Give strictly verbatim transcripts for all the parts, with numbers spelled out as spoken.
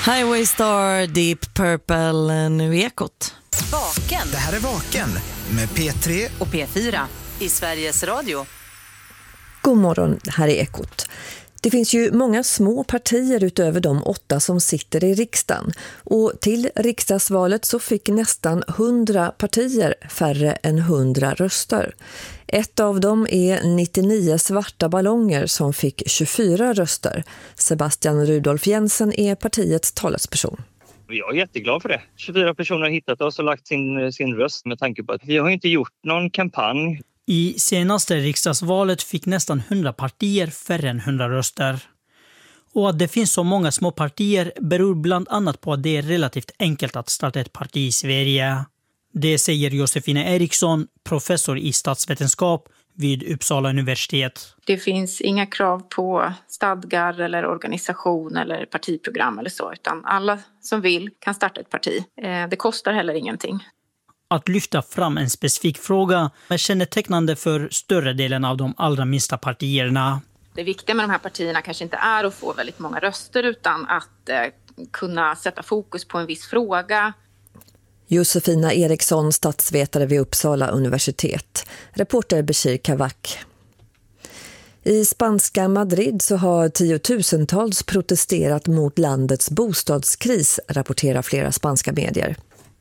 Highway Star, Deep Purple, nu Ekot. Vaken. Det här är Vaken med P tre och P fyra i Sveriges Radio. God morgon, här är Ekot. Det finns ju många små partier utöver de åtta som sitter i riksdagen. Och till riksdagsvalet så fick nästan hundra partier färre än hundra röster. Ett av dem är nittionio svarta ballonger som fick tjugofyra röster. Sebastian Rudolf Jensen är partiets talesperson. Jag är jätteglad för det. tjugofyra personer har hittat oss och lagt sin, sin röst med tanke på att vi har inte gjort någon kampanj. I senaste riksdagsvalet fick nästan hundra partier färre än hundra röster. Och att det finns så många små partier beror bland annat på att det är relativt enkelt att starta ett parti i Sverige. Det säger Josefina Eriksson, professor i statsvetenskap vid Uppsala universitet. Det finns inga krav på stadgar eller organisation eller partiprogram eller så, utan alla som vill kan starta ett parti. Det kostar heller ingenting. Att lyfta fram en specifik fråga är kännetecknande för större delen av de allra minsta partierna. Det viktiga med de här partierna kanske inte är att få väldigt många röster utan att eh, kunna sätta fokus på en viss fråga. Josefina Eriksson, statsvetare vid Uppsala universitet. Reporter Bashir Kavak. I spanska Madrid så har tiotusentals protesterat mot landets bostadskris, rapporterar flera spanska medier.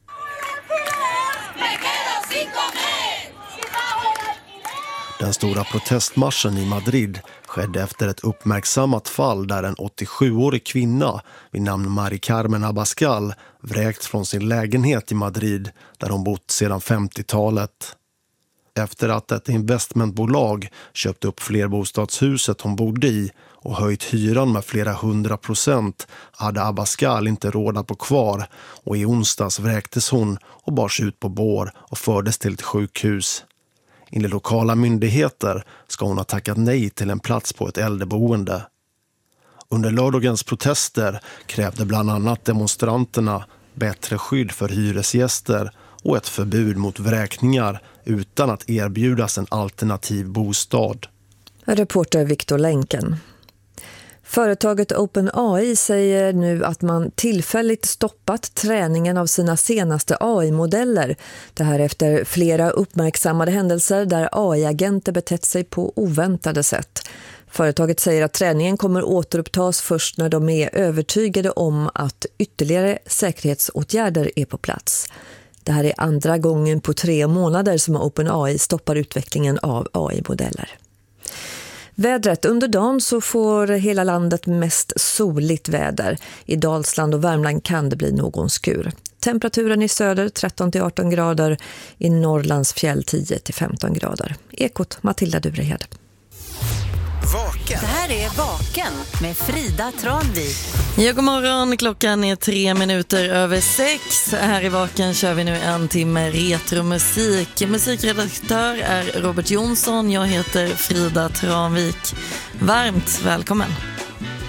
Den stora protestmarschen i Madrid skedde efter ett uppmärksammat fall där en åttiosjuårig kvinna vid namn Mari Carmen Abascal vräkts från sin lägenhet i Madrid där hon bott sedan femtiotalet. Efter att ett investmentbolag köpt upp flerbostadshuset hon bodde i och höjt hyran med flera hundra procent hade Abascal inte råd att bo kvar och i onsdags vräktes hon och bars ut på bår och fördes till ett sjukhus. Enligt lokala myndigheter ska hon ha tackat nej till en plats på ett äldreboende. Under lördagens protester krävde bland annat demonstranterna bättre skydd för hyresgäster och ett förbud mot vräkningar utan att erbjudas en alternativ bostad. Reporter Viktor Länken. Företaget OpenAI säger nu att man tillfälligt stoppat träningen av sina senaste A I-modeller. Det här efter flera uppmärksammade händelser där A I-agenter betett sig på oväntade sätt. Företaget säger att träningen kommer återupptas först när de är övertygade om att ytterligare säkerhetsåtgärder är på plats. Det här är andra gången på tre månader som OpenAI stoppar utvecklingen av A I-modeller. Vädret. Under dagen så får hela landet mest soligt väder. I Dalsland och Värmland kan det bli någon skur. Temperaturen i söder tretton till arton grader, i Norrlands fjäll tio till femton grader. Ekot, Matilda Durehed. Vaken. Det här är Vaken med Frida Tranvik. Ja, god morgon. Klockan är tre minuter över sex. Här i Vaken kör vi nu en timme retromusik. Musikredaktör är Robert Jonsson. Jag heter Frida Tranvik. Varmt välkommen.